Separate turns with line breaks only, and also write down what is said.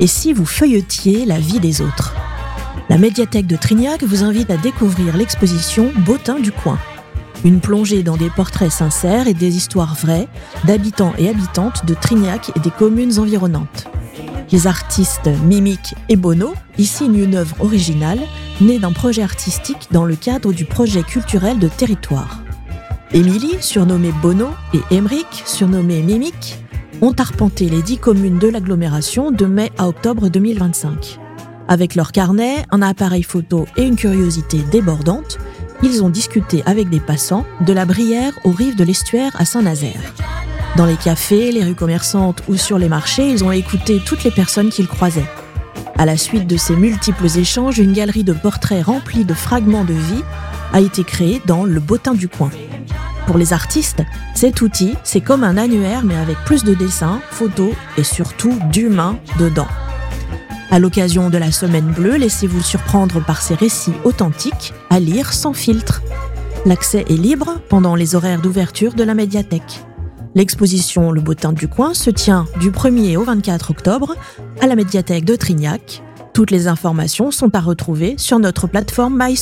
Et si vous feuilletiez la vie des autres ? La médiathèque de Trignac vous invite à découvrir l'exposition Bottin du coin. Une plongée dans des portraits sincères et des histoires vraies d'habitants et habitantes de Trignac et des communes environnantes. Les artistes Mimic et Bono y signent une œuvre originale née d'un projet artistique dans le cadre du projet culturel de territoire. Émilie, surnommée Bono, et Émeric, surnommé Mimic, ont arpenté les 10 communes de l'agglomération de mai à octobre 2025. Avec leur carnet, un appareil photo et une curiosité débordante, ils ont discuté avec des passants de la Brière aux rives de l'estuaire à Saint-Nazaire. Dans les cafés, les rues commerçantes ou sur les marchés, ils ont écouté toutes les personnes qu'ils croisaient. À la suite de ces multiples échanges, une galerie de portraits remplis de fragments de vie a été créée dans le Bottin du coin. Pour les artistes, cet outil, c'est comme un annuaire mais avec plus de dessins, photos et surtout d'humains dedans. À l'occasion de la Semaine Bleue, laissez-vous surprendre par ces récits authentiques à lire sans filtre. L'accès est libre pendant les horaires d'ouverture de la médiathèque. L'exposition Le Bottin du coin se tient du 1er au 24 octobre à la médiathèque de Trignac. Toutes les informations sont à retrouver sur notre plateforme MySpace.